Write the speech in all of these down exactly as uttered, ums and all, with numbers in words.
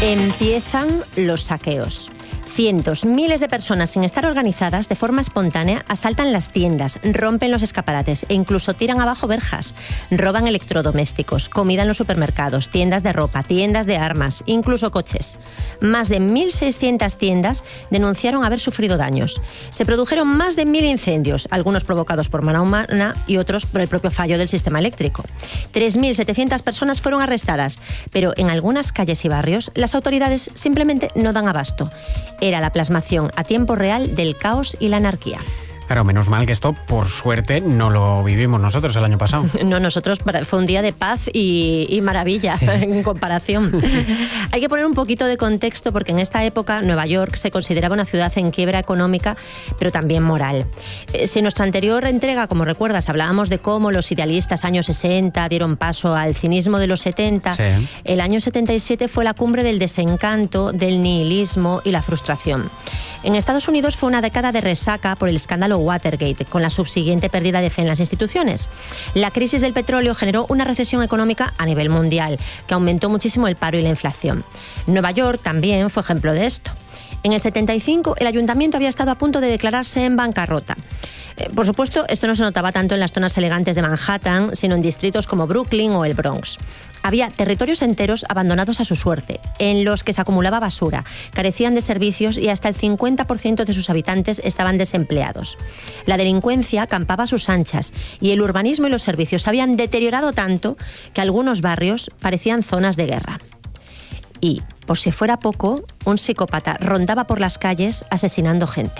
Empiezan los saqueos. Cientos, miles de personas sin estar organizadas de forma espontánea asaltan las tiendas, rompen los escaparates e incluso tiran abajo verjas. Roban electrodomésticos, comida en los supermercados, tiendas de ropa, tiendas de armas, incluso coches. Más de mil seiscientas tiendas denunciaron haber sufrido daños. Se produjeron más de mil incendios, algunos provocados por mano humana y otros por el propio fallo del sistema eléctrico. tres mil setecientas personas fueron arrestadas, pero en algunas calles y barrios las autoridades simplemente no dan abasto. Era la plasmación a tiempo real del caos y la anarquía. Claro, menos mal que esto, por suerte, no lo vivimos nosotros el año pasado. No, nosotros fue un día de paz y, y maravilla, sí, en comparación. Hay que poner un poquito de contexto porque en esta época Nueva York se consideraba una ciudad en quiebra económica, pero también moral. Si en nuestra anterior entrega, como recuerdas, hablábamos de cómo los idealistas años sesenta dieron paso al cinismo de los setenta, sí, el año setenta y siete fue la cumbre del desencanto, del nihilismo y la frustración. En Estados Unidos fue una década de resaca por el escándalo Watergate, con la subsiguiente pérdida de fe en las instituciones. La crisis del petróleo generó una recesión económica a nivel mundial, que aumentó muchísimo el paro y la inflación. Nueva York también fue ejemplo de esto. En el setenta y cinco, el ayuntamiento había estado a punto de declararse en bancarrota. Eh, por supuesto, esto no se notaba tanto en las zonas elegantes de Manhattan, sino en distritos como Brooklyn o el Bronx. Había territorios enteros abandonados a su suerte, en los que se acumulaba basura, carecían de servicios y hasta el cincuenta por ciento de sus habitantes estaban desempleados. La delincuencia campaba a sus anchas y el urbanismo y los servicios se habían deteriorado tanto que algunos barrios parecían zonas de guerra. Y, por si fuera poco, un psicópata rondaba por las calles asesinando gente.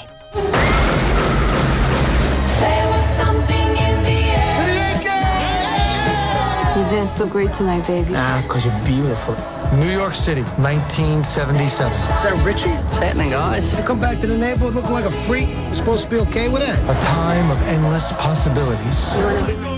You dance so great tonight, baby. Ah, because you're beautiful. New York City, nineteen seventy-seven. Is that Richie? What's happening, guys? You come back to the neighborhood looking like a freak. You're supposed to be okay with that? A time of endless possibilities.